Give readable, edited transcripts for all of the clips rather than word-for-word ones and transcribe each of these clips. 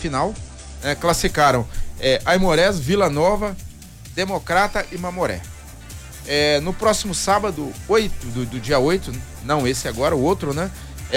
semifinal, né? Classificaram Aimorés, Vila Nova, Democrata e Mamoré. No próximo sábado, do dia 8, não esse agora, o outro, né?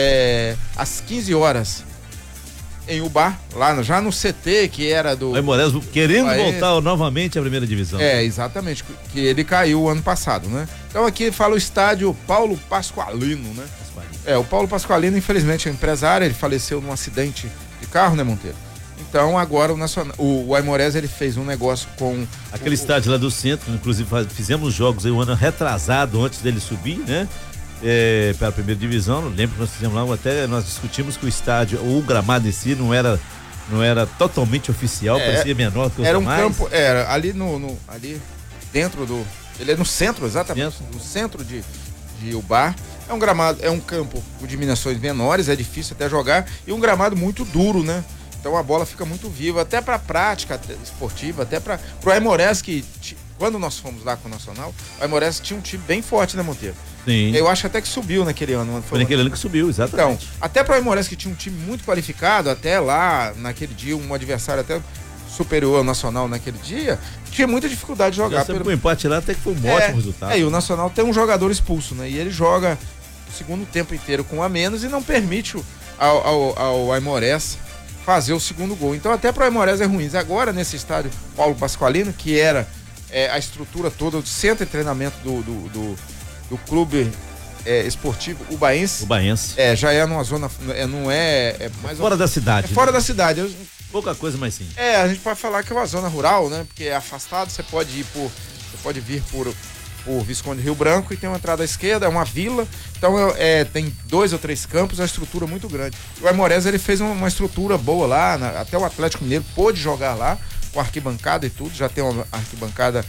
Às 15 horas, em Ubá, lá já no CT, que era do... Aimorés querendo voltar novamente à primeira divisão. Exatamente, que ele caiu ano passado, né? Então aqui fala o estádio Paulo Pasqualino, né? O Paulo Pasqualino, infelizmente, é um empresário, ele faleceu num acidente de carro, né, Monteiro? Então agora o Aimorés, ele fez um negócio com... Aquele estádio lá do centro, inclusive fizemos jogos aí um ano retrasado antes dele subir, né? Pela primeira divisão, lembro que nós fizemos lá, até nós discutimos que o estádio, o gramado em si não era totalmente oficial, parecia menor que os demais. Era um campo, ali dentro do... Ele é no centro, exatamente, no centro de Ubá. É um gramado, é um campo com dimensões menores, é difícil até jogar, e um gramado muito duro, né? Então a bola fica muito viva, até para prática esportiva, até para o Aimorés, que quando nós fomos lá com o Nacional, o Aimorés tinha um time bem forte, né, Monteiro? Sim. Eu acho até que subiu naquele ano. Foi naquele ano que subiu, exatamente. Então, até para o Aimorés, que tinha um time muito qualificado, até lá, naquele dia, um adversário até superior ao Nacional naquele dia, tinha muita dificuldade de jogar. O empate lá até que foi um ótimo resultado. E o Nacional tem um jogador expulso, né? E ele joga o segundo tempo inteiro com um a menos e não permite ao Aimorés fazer o segundo gol. Então até para o Aimorés é ruim. Agora nesse estádio Paulo Pasqualino, que era a estrutura toda do centro de treinamento do clube esportivo Ubaense. Já é numa zona, não é mais fora da cidade. Fora da cidade. Pouca coisa, mas sim. A gente pode falar que é uma zona rural, né? Porque é afastado, você pode vir por Visconde Rio Branco e tem uma entrada à esquerda, é uma vila, então tem 2 ou 3 campos, é uma estrutura muito grande. O Aimorés, ele fez uma estrutura boa lá, até o Atlético Mineiro pôde jogar lá, com arquibancada e tudo, já tem uma arquibancada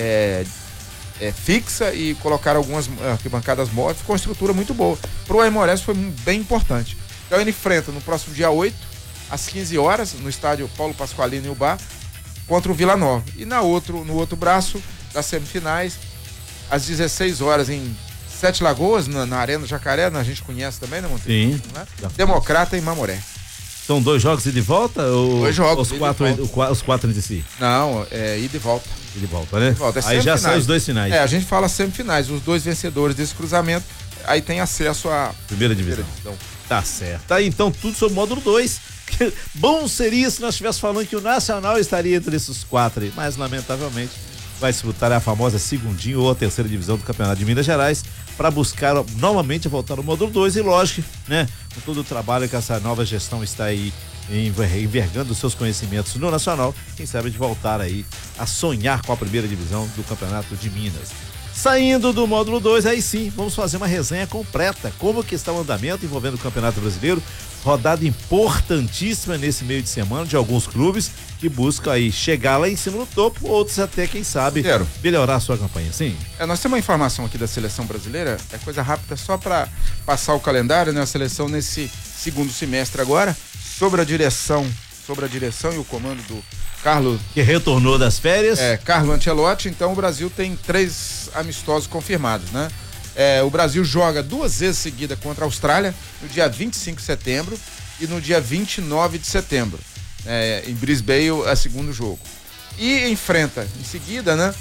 fixa e colocaram algumas arquibancadas móveis, ficou uma estrutura muito boa. Para o Aimorés foi bem importante. Então ele enfrenta no próximo dia 8, às 15 horas, no estádio Paulo Pasqualino em Ubá, contra o Vila Nova. E no outro braço das semifinais, às 16 horas em Sete Lagoas, na Arena Jacaré, a gente conhece também, né, Monteiro? Sim. Né? Democrata e Mamoré. São 2 jogos ida e volta? Ou 2 jogos. Os 4 entre si? Não, ida e volta. Ida e volta, né? Aí já são os 2 finais. A gente fala semifinais. Os 2 vencedores desse cruzamento, aí tem acesso à primeira divisão. Tá certo. Tá aí, então, tudo sobre o módulo 2. Bom seria se nós estivéssemos falando que o Nacional estaria entre esses 4 aí, mas lamentavelmente vai disputar a famosa segundinha ou a terceira divisão do Campeonato de Minas Gerais para buscar novamente voltar ao módulo 2 e lógico, né? Com todo o trabalho que essa nova gestão está aí envergando os seus conhecimentos no Nacional, quem sabe de voltar aí a sonhar com a primeira divisão do Campeonato de Minas. Saindo do módulo 2, aí sim, vamos fazer uma resenha completa, como que está o andamento envolvendo o Campeonato Brasileiro, rodada importantíssima nesse meio de semana de alguns clubes que buscam aí chegar lá em cima no topo, outros até, quem sabe, melhorar a sua campanha, sim. Nós temos uma informação aqui da seleção brasileira, é coisa rápida só para passar o calendário, né? A seleção nesse segundo semestre agora, sobre a direção e o comando do Carlo, que retornou das férias. Carlo Ancelotti. Então o Brasil tem 3 amistosos confirmados, né? O Brasil joga 2 vezes seguida contra a Austrália, no dia 25 de setembro e no dia 29 de setembro. Em Brisbane, é o segundo jogo. E enfrenta em seguida, né?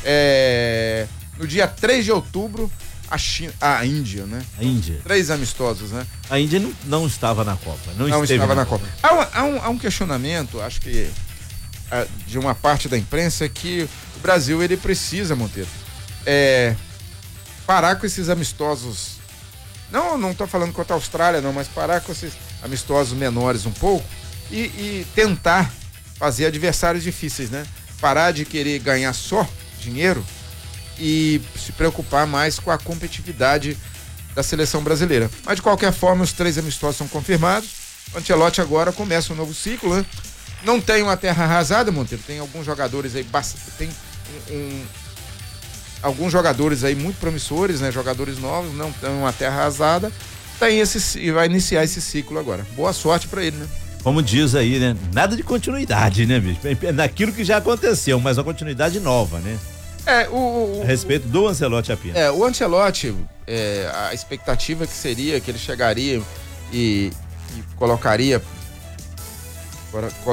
No dia 3 de outubro, a Índia, né? A Índia. 3 amistosos, né? A Índia não estava na Copa. Não estava na Copa. Há um questionamento, acho que de uma parte da imprensa, que o Brasil, ele precisa, Monteiro, parar com esses amistosos. Não estou falando contra a Austrália, não, mas parar com esses amistosos menores um pouco e tentar fazer adversários difíceis, né? Parar de querer ganhar só dinheiro e se preocupar mais com a competitividade da seleção brasileira. Mas de qualquer forma, os 3 amistosos são confirmados. O Ancelotti agora começa um novo ciclo, né? Não tem uma terra arrasada, Monteiro. Tem alguns jogadores aí, alguns jogadores aí muito promissores, né? Jogadores novos, não tem uma terra arrasada. E vai iniciar esse ciclo agora. Boa sorte pra ele, né? Como diz aí, né? Nada de continuidade, né, bicho? Naquilo que já aconteceu, mas uma continuidade nova, né? A respeito do Ancelotti apenas. O Ancelotti, a expectativa que seria que ele chegaria e colocaria